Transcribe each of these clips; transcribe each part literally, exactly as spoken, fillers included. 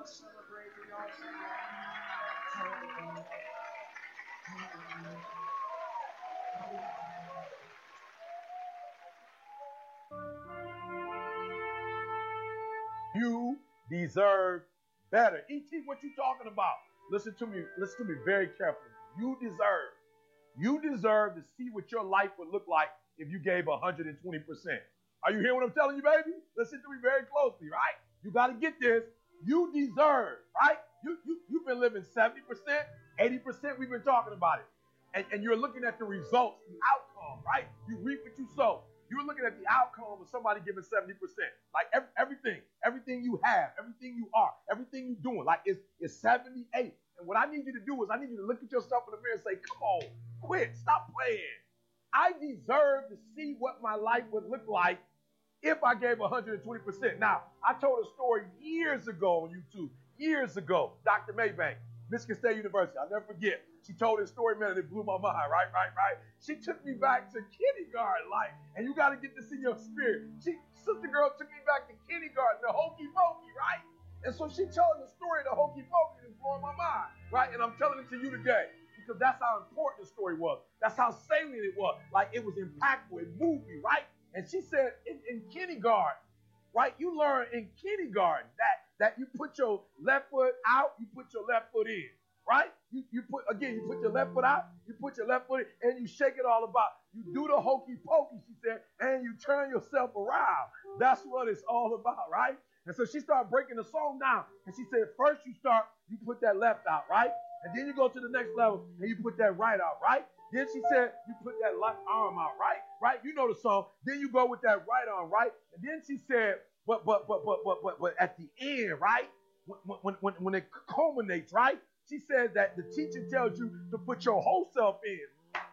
You deserve better. E T, what you talking about? Listen to me. Listen to me very carefully. You deserve. You deserve to see what your life would look like if you gave one hundred twenty percent. Are you hearing what I'm telling you, baby? Listen to me very closely, right? You got to get this. You deserve, right? You, you, you've been living seventy percent, eighty percent. We've been talking about it. And, and you're looking at the results, the outcome, right? You reap what you sow. You're looking at the outcome of somebody giving seventy percent. Like every, everything, everything you have, everything you are, everything you're doing, like it's, it's seventy-eight. And what I need you to do is I need you to look at yourself in the mirror and say, come on, quit, stop playing. I deserve to see what my life would look like if I gave one hundred twenty percent. Now, I told a story years ago on YouTube, years ago, Doctor Maybank, Michigan State University. I'll never forget. She told this story, man, and it blew my mind, right, right, right? She took me back to kindergarten, like, and you got to get this in your spirit. She, sister girl took me back to kindergarten, the hokey pokey, right? And so she telling the story of the hokey pokey that's blowing my mind, right? And I'm telling it to you today because that's how important the story was. That's how salient it was. Like, it was impactful. It moved me, right? And she said in, in kindergarten, right, you learn in kindergarten that, that you put your left foot out, you put your left foot in. Right? You, you put, again, you put your left foot out, you put your left foot in, and you shake it all about. You do the hokey pokey, she said, and you turn yourself around. That's what it's all about, right? And so she started breaking the song down. And she said, first you start, you put that left out, right? And then you go to the next level, and you put that right out, right? Then she said, you put that left arm out, right? Right? You know the song. Then you go with that right arm, right? And then she said, but, but, but, but, but, but, but at the end, right? When, when, when, when it culminates, right? She says that the teacher tells you to put your whole self in.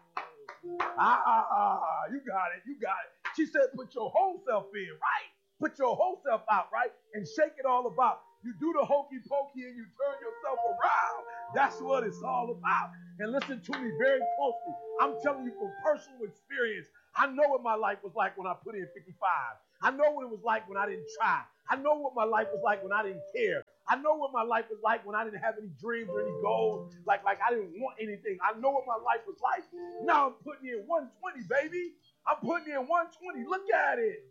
Ah, ah, ah, you got it, you got it. She said put your whole self in, right? Put your whole self out, right? And shake it all about. You do the hokey pokey and you turn yourself around. That's what it's all about. And listen to me very closely. I'm telling you from personal experience. I know what my life was like when I put in fifty-five. I know what it was like when I didn't try. I know what my life was like when I didn't care. I know what my life was like when I didn't have any dreams or any goals. Like, like I didn't want anything. I know what my life was like. Now I'm putting in one twenty, baby. I'm putting in one twenty. Look at it.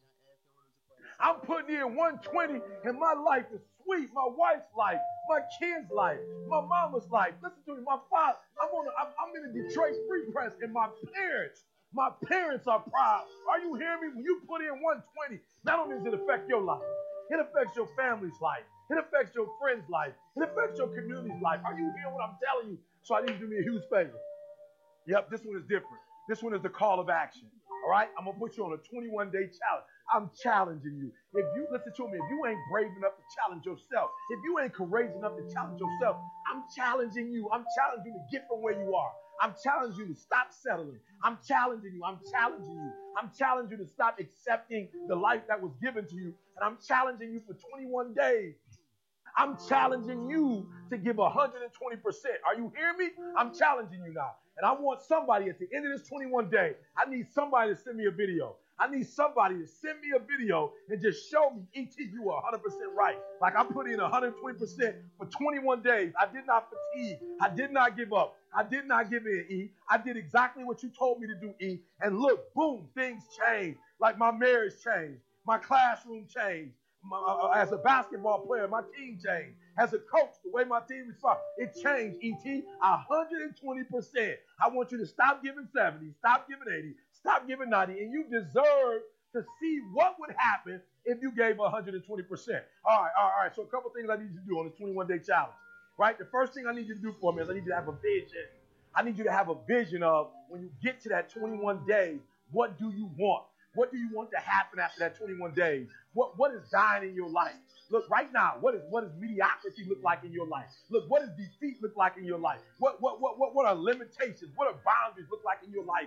I'm putting in one twenty, and my life is sweet. My wife's life, my kids' life, my mama's life. Listen to me, my father. I'm on. A, I'm, I'm in the Detroit Free Press, and my parents, my parents are proud. Are you hearing me? When you put in one twenty, not only does it affect your life, it affects your family's life. It affects your friend's life. It affects your community's life. Are you hearing what I'm telling you? So I need you to do me a huge favor. Yep, this one is different. This one is the call of action. All right? I'm going to put you on a twenty-one day challenge. I'm challenging you. If you, listen to me, if you ain't brave enough to challenge yourself, if you ain't courageous enough to challenge yourself, I'm challenging you. I'm challenging you to get from where you are. I'm challenging you to stop settling. I'm challenging you. I'm challenging you. I'm challenging you to stop accepting the life that was given to you. And I'm challenging you for twenty-one days. I'm challenging you to give one hundred twenty percent. Are you hearing me? I'm challenging you now. And I want somebody at the end of this twenty-one day, I need somebody to send me a video. I need somebody to send me a video and just show me, E T, you are one hundred percent right. Like I put in one hundred twenty percent for twenty-one days. I did not fatigue. I did not give up. I did not give in, E. I did exactly what you told me to do, E. And look, boom, things changed. Like my marriage changed. My classroom changed. My, uh, as a basketball player, my team changed. As a coach, the way my team responded, it changed, E T, one hundred twenty percent. I want you to stop giving seventy, stop giving eighty, stop giving ninety, and you deserve to see what would happen if you gave one hundred twenty percent. All right, all right, all right. So a couple things I need you to do on this twenty-one day challenge, right? The first thing I need you to do for me is I need you to have a vision. I need you to have a vision of when you get to that twenty-one days, what do you want? What do you want to happen after that twenty-one days? What, what is dying in your life? Look, right now, what is what does mediocrity look like in your life? Look, what does defeat look like in your life? What, what, what, what, what are limitations? What are boundaries look like in your life?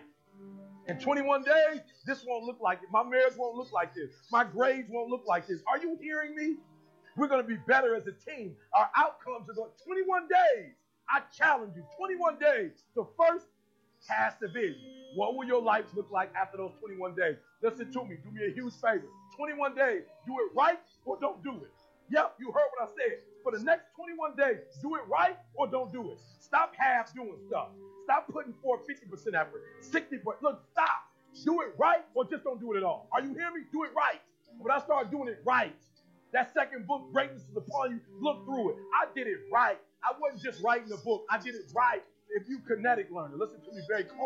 In twenty-one days, this won't look like it. My marriage won't look like this. My grades won't look like this. Are you hearing me? We're going to be better as a team. Our outcomes are going twenty-one days. I challenge you, twenty-one days. So first, cast a vision. What will your life look like after those twenty-one days? Listen to me. Do me a huge favor. twenty-one days. Do it right or don't do it. Yep, you heard what I said. For the next twenty-one days, do it right or don't do it. Stop half doing stuff. Stop putting forth fifty percent effort, sixty percent. Look, stop. Do it right or just don't do it at all. Are you hearing me? Do it right. When I started doing it right, that second book, Greatness is Upon You, look through it. I did it right. I wasn't just writing a book. I did it right. If you kinetic learner, listen to me very close.